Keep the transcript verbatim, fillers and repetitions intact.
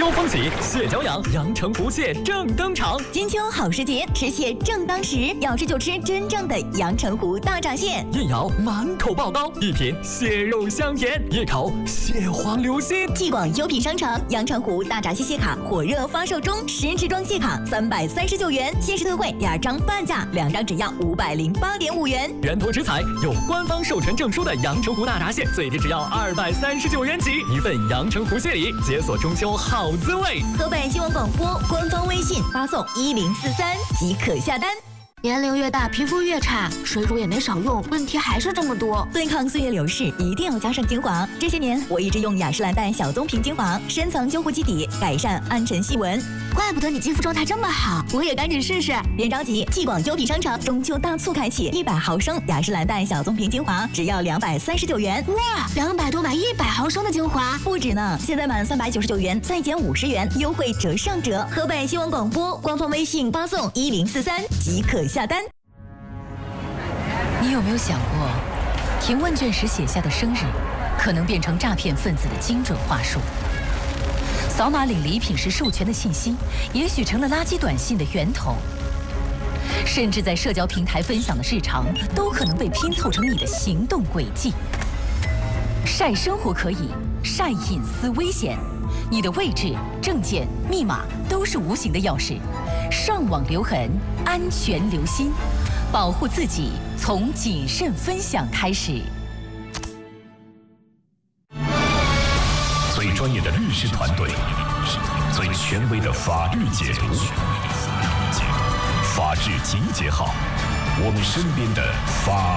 秋风起，蟹脚痒，阳澄湖蟹正登场。 金秋好时节，吃蟹正当时，要吃就吃真正的阳澄湖大闸蟹。 一咬满口爆刀，一品蟹肉香甜，一口蟹黄流心。 继广优品商城阳澄湖大闸蟹蟹卡火热发售中，十支装蟹卡三百三十九元，限时特惠两张半价，两张只要五百零八点五元。 源头食材有官方授权证书的阳澄湖大闸蟹，最低只要二百三十九元起，一份阳澄湖蟹礼，解锁中秋好滋味。 河北新闻广播官方微信发送一零四三即可下单。 年龄越大，皮肤越差，水乳也没少用，问题还是这么多。 对抗岁月流逝，一定要加上精华。这些年，我一直用雅诗兰黛小棕瓶精华，深层修护基底，改善暗沉细纹。 怪不得你肌肤状态这么好，我也赶紧试试。 别着急，继广优品商城中秋大促开启，一百毫升雅诗兰黛小棕瓶精华只要两百三十九元。 哇，两百多买一百毫升的精华， 不止呢！现在满三百九十九元再减五十元，优惠折上折。河北新闻广播官方微信发送一零四三即可下单。 你有没有想过，填问卷时写下的生日，可能变成诈骗分子的精准话术？扫码领礼品时授权的信息，也许成了垃圾短信的源头。甚至在社交平台分享的日常，都可能被拼凑成你的行动轨迹。晒生活可以，晒隐私危险。你的位置、证件、密码都是无形的钥匙，上网留痕，安全留心。保护自己，从谨慎分享开始。 最专业的律师团队，最权威的法律解读，法治集结号，我们身边的法。